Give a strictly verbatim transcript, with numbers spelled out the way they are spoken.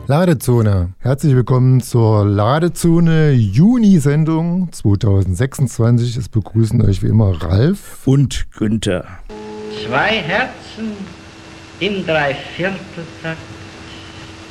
Ladezone. Herzlich willkommen zur Ladezone Juni-Sendung zwanzig sechsundzwanzig. Es begrüßen euch wie immer Ralf und Günther. Zwei Herzen im Dreivierteltakt.